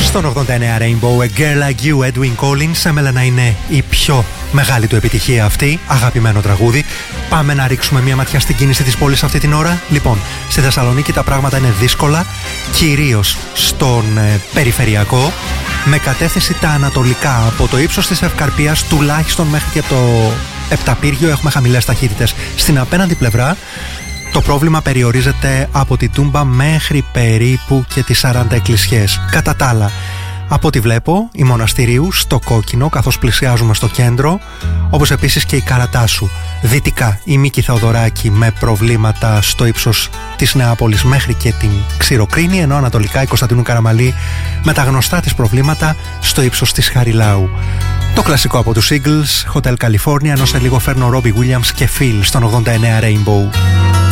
Στον 89 Rainbow, A Girl Like You, Edwin Collins, έμελε να είναι η πιο μεγάλη του επιτυχία αυτή, αγαπημένο τραγούδι. Πάμε να ρίξουμε μια ματιά στην κίνηση της πόλης αυτή την ώρα. Λοιπόν, στη Θεσσαλονίκη τα πράγματα είναι δύσκολα, κυρίως στον περιφερειακό, με κατεύθυνση τα ανατολικά, από το ύψος της Ευκαρπίας τουλάχιστον μέχρι και το Επταπύργιο έχουμε χαμηλές ταχύτητες. Στην απέναντι πλευρά το πρόβλημα περιορίζεται από την Τούμπα μέχρι περίπου και τις 40 εκκλησιές. Κατά τα άλλα, από ό,τι βλέπω, η Μοναστηρίου στο κόκκινο καθώς πλησιάζουμε στο κέντρο, όπως επίσης και η Καρατάσου. Δυτικά η Μίκη Θεοδωράκη με προβλήματα στο ύψος της Νεάπολης μέχρι και την Ξηροκρίνη, ενώ ανατολικά η Κωνσταντίνου Καραμαλή με τα γνωστά της προβλήματα στο ύψος της Χαριλάου. Το κλασικό από τους Eagles, Hotel California, ενώ σε λίγο φέρνω Robbie Williams και Phil στον 89 Rainbow.